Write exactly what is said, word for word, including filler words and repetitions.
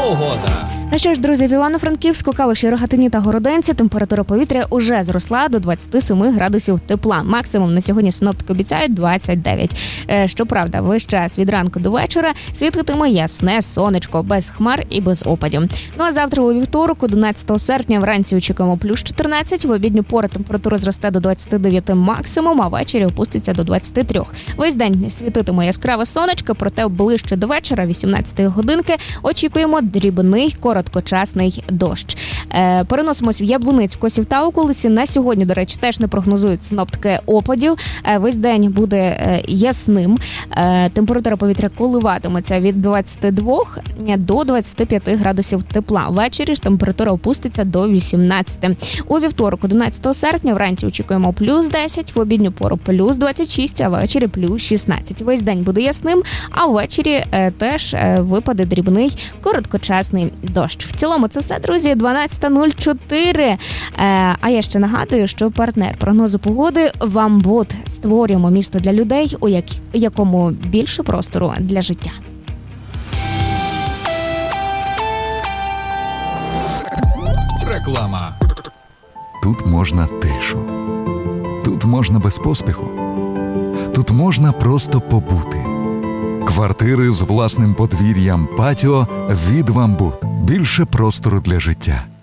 погода. Ну що ж, друзі, в Івано-Франківську, Калуші, Рогатині та Городенці температура повітря уже зросла до двадцять сім градусів тепла. Максимум на сьогодні синоптики обіцяють двадцять дев'ять. Е, щоправда, весь час від ранку до вечора світитиме ясне сонечко, без хмар і без опадів. Ну а завтра у вівторок, одинадцятого серпня, вранці очікуємо плюс чотирнадцять, в обідню пору температура зросте до двадцять дев'ять максимум, а ввечері опуститься до двадцять три. Весь день світитиме яскраве сонечко, проте ближче до вечора, вісімнадцятої годинки, очікуємо дрібний короткочасний дощ. Е, переносимось в Яблуницьку, Косів та околиці. На сьогодні, до речі, теж не прогнозують синоптики опадів. Е, весь день буде е, ясним. Е, температура повітря коливатиметься від двадцяти двох до двадцяти п'яти градусів тепла. Ввечері ж температура опуститься до вісімнадцяти. У вівторок, одинадцятого серпня, вранці очікуємо плюс десять, в обідню пору плюс двадцять шість, а ввечері плюс шістнадцять. Весь день буде ясним, а ввечері е, теж е, випаде дрібний короткочасний дощ. В цілому це все, друзі, дванадцята нуль чотири. Е, а я ще нагадую, що партнер прогнозу погоди «Вамбут». Створюємо місто для людей, у як... якому більше простору для життя. Реклама. Тут можна тишу. Тут можна без поспіху. Тут можна просто побути. Квартири з власним подвір'ям, патіо від «Вамбут». Більше простору для життя.